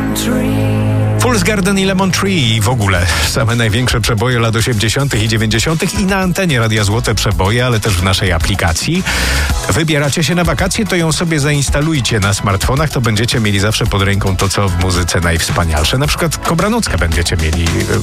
Fool's Garden i Lemon Tree i w ogóle same największe przeboje lat 80. i 90. i na antenie Radia Złote przeboje, ale też w naszej aplikacji. Wybieracie się na wakacje, to ją sobie zainstalujcie na smartfonach, to będziecie mieli zawsze pod ręką to, co w muzyce najwspanialsze. Na przykład Kobranockę będziecie mieli